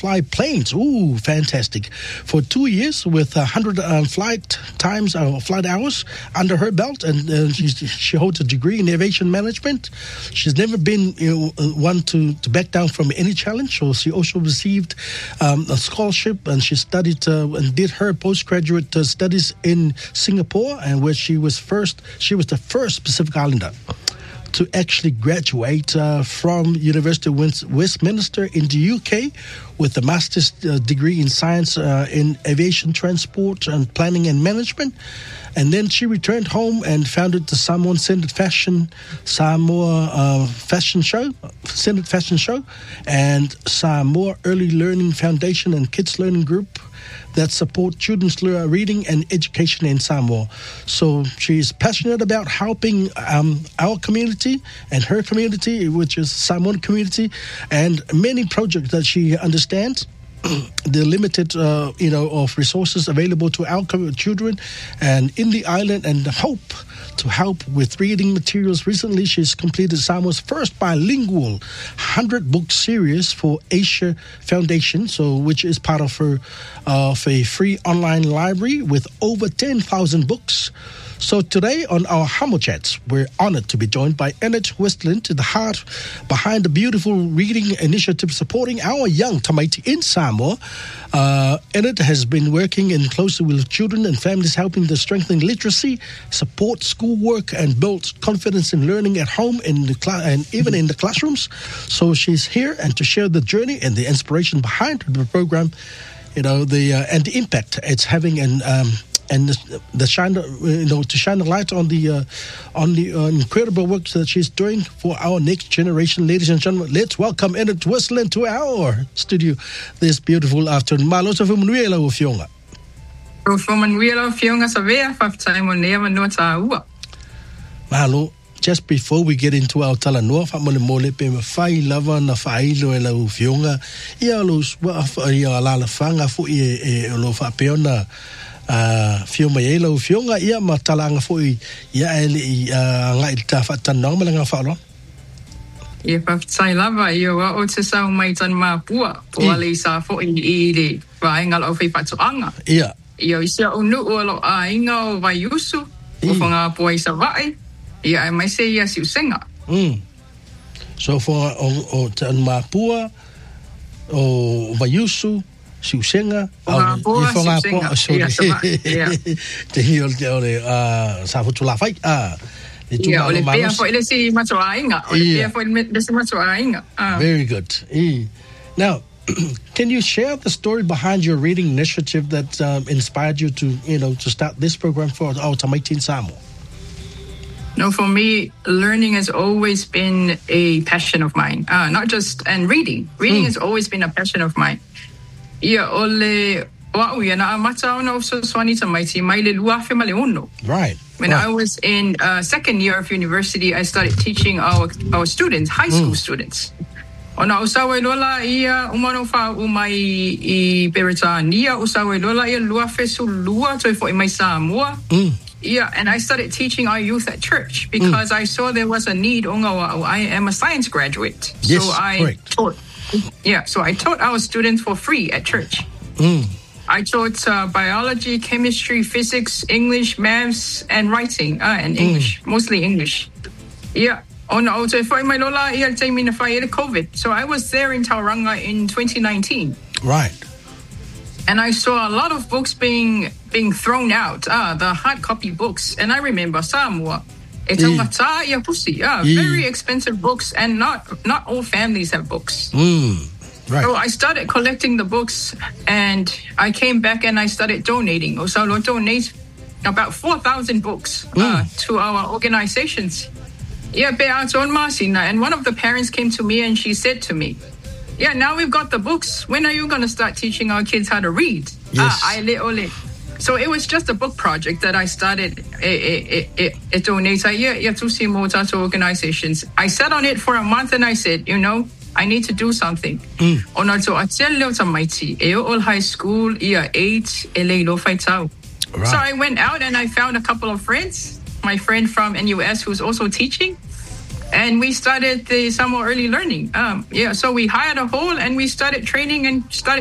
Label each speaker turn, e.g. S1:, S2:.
S1: fly planes. Ooh, fantastic. For 2 years with 100 flight hours under her belt, and she holds a degree in aviation management. She's never been one to back down from any challenge. So she also received a scholarship, and she studied and did her postgraduate studies in Singapore, and where she was the first Pacific Islander to actually graduate from University of Westminster in the UK with a master's degree in science in aviation transport and planning and management. And then she returned home and founded the Samoan-centered Samoa Fashion Show, and Samoa Early Learning Foundation and Kids Learning Group that support children's reading and education in Samoa. So she's passionate about helping our community and her community, which is Samoan community, and many projects that she understands. The limited, of resources available to our children and in the island, and hope to help with reading materials. Recently, she's completed Samoa's first bilingual 100-book series for Asia Foundation, which is part of a free online library with over 10,000 books. So today on our Hamo Chats, we're honored to be joined by Annette Westland, the heart behind the beautiful reading initiative supporting our young tamaiti in Samoa. Annette has been working in closely with children and families, helping to strengthen literacy, support schoolwork, and build confidence in learning at home and even in the classrooms. So she's here and to share the journey and the inspiration behind the program, and the impact it's having, and to shine the light on the incredible work that she's doing for our next generation. Ladies and gentlemen, let's welcome Annette Westland to our studio this beautiful afternoon. Malo sa fumunuela o fionga.
S2: O fumunuela o fionga sa vea whaftai mo nea no ta ua.
S1: Malo, just before we get into our talanoa, whamole pe mawhai lava na whailo e lau fionga. Ia ala whanga fu e lo whapeona fio mai ela o fionga ia matalanga foi ia ngai ta fatanong malanga falo
S2: ia patsai lava ia wa o te sau mai tan mapua po ale sa foi I le vainga lo fai patuanga ia isia o nu o lo ainga o vai usu o fanga poi sa vai ia mai se ia siusenga
S1: so for o tan mapua o vai usu siusenga te hiol te ole sa futula fai
S2: ole pea fo ele si matoainga ole pea fo ele si matoainga
S1: very good. Now can you share the story behind your reading initiative that inspired you to start this program for our tamaiti in Samoa?
S2: No, for me, learning has always been a passion of mine. Not just reading has always been a passion of mine. Ia ole wa'u ia na amata ona o swani tamaiti mai le luafe ma le ono.
S1: Right.
S2: When I was in second year of university, I started teaching our students, high school students. Ona usawa lola ia umano fa umai I Beretania usawa lola ia luafe su lua toi fo I mai Samoa. Yeah, and I started teaching our youth at church because I saw there was a need. I am a science graduate,
S1: yes,
S2: so I taught. Yeah, so I taught our students for free at church. I taught biology, chemistry, physics, English, maths, and writing, and English, mostly English. Yeah. COVID. So I was there in Tauranga in 2019.
S1: Right.
S2: And I saw a lot of books being thrown out, the hard copy books. And I remember Samoa. Very expensive books, and not all families have books.
S1: Right.
S2: So I started collecting the books, and I came back and I started donating. So I donate about 4,000 books to our organizations. Yeah, and one of the parents came to me and she said to me, "Yeah, now we've got the books. When are you going to start teaching our kids how to read?"
S1: Yes.
S2: So it was just a book project that I started to organizations. I sat on it for a month and I said, I need to do something. High school, year 8, right. So I went out and I found a couple of friends. My friend from NUS who's also teaching. And we started the Samoa Early Learning. So we hired a hall and we started training and started